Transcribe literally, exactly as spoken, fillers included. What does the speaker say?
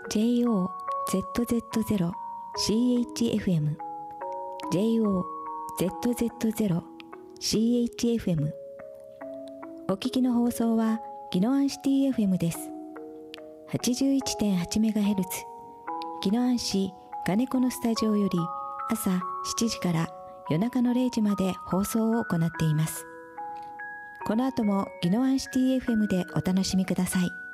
ジェイオーゼットゼットゼロシーエイチエフエム ジェイオーゼットゼットゼロシーエイチエフエム お聞きの放送は宜野湾シティ エフエム です。 はちじゅういちてんはちメガヘルツ 宜野湾市金子のスタジオより朝しちじから夜中のれいじまで放送を行っています。この後も宜野湾シティ エフエム でお楽しみください。